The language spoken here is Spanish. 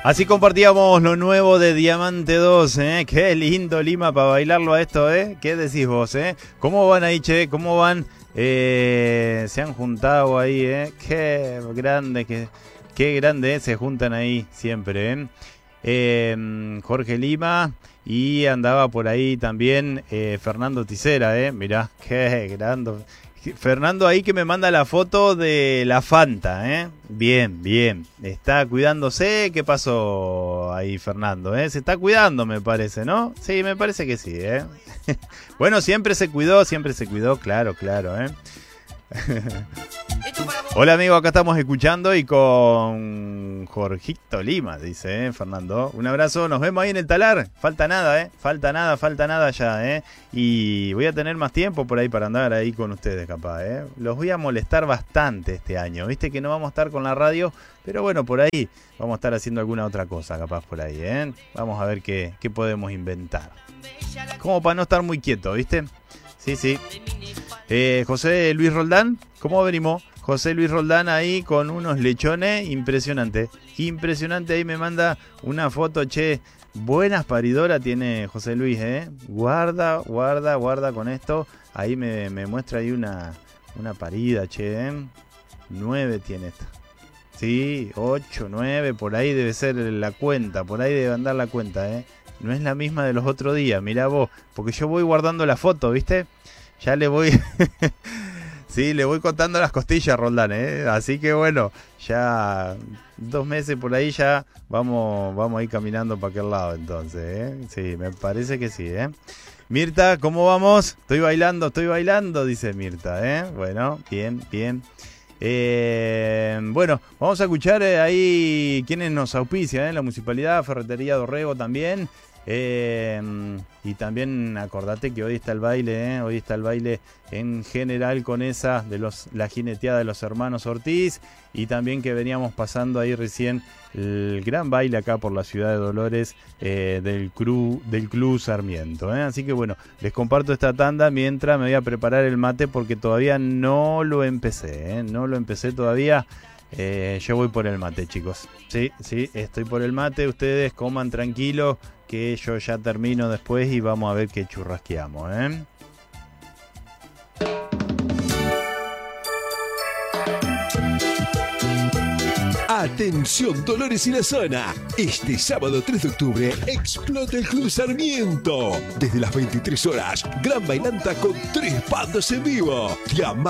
Así compartíamos lo nuevo de Diamante 2, ¿eh? Qué lindo Lima para bailarlo a esto, ¿eh? ¿Qué decís vos, eh? ¿Cómo van ahí, che? ¿Cómo van? Se han juntado ahí, ¿eh? Qué grande, se juntan ahí siempre, ¿eh? Jorge Lima y andaba por ahí también Fernando Tisera, ¿eh? Mirá, qué grande. Fernando ahí que me manda la foto de la Fanta, ¿eh? Bien, bien. Está cuidándose. ¿Qué pasó ahí, Fernando? Se está cuidando, me parece, ¿no? Sí, me parece que sí, ¿eh? Bueno, siempre se cuidó, claro, ¿eh? Hola, amigo, acá estamos escuchando y con Jorgito Lima, dice, Fernando. Un abrazo, nos vemos ahí en el talar. Falta nada, falta nada ya, y voy a tener más tiempo por ahí para andar ahí con ustedes, capaz, Los voy a molestar bastante este año, viste que no vamos a estar con la radio, pero bueno, por ahí vamos a estar haciendo alguna otra cosa, capaz por ahí, Vamos a ver qué podemos inventar. Como para no estar muy quieto, viste. Sí. José Luis Roldán, ¿cómo venimos? José Luis Roldán ahí con unos lechones, impresionante, ahí me manda una foto, che, buenas paridoras tiene José Luis, guarda con esto, ahí me muestra ahí una parida, che, 9 tiene esta, sí, 8, 9, por ahí debe ser la cuenta, por ahí debe andar la cuenta, no es la misma de los otros días, mirá vos, porque yo voy guardando la foto, ¿viste? Ya le voy... Sí, le voy contando las costillas, Roldán, así que bueno, ya 2 meses por ahí ya vamos a ir caminando para aquel lado entonces, Sí, me parece que sí, Mirta, ¿cómo vamos? Estoy bailando, dice Mirta, Bueno, bien. Bueno, vamos a escuchar ahí quienes nos auspician, la Municipalidad, Ferretería Dorrego también. Y también acordate que hoy está el baile, en general con la jineteada de los hermanos Ortiz, y también que veníamos pasando ahí recién el gran baile acá por la ciudad de Dolores del Club Sarmiento, Así que bueno, les comparto esta tanda mientras me voy a preparar el mate porque todavía no lo empecé, todavía. Yo voy por el mate, chicos. Sí, estoy por el mate. Ustedes coman tranquilos, que yo ya termino después y vamos a ver qué churrasqueamos, Atención, Dolores y la zona. Este sábado 3 de octubre explota el Club Sarmiento. Desde las 23 horas, gran bailanta con 3 bandas en vivo.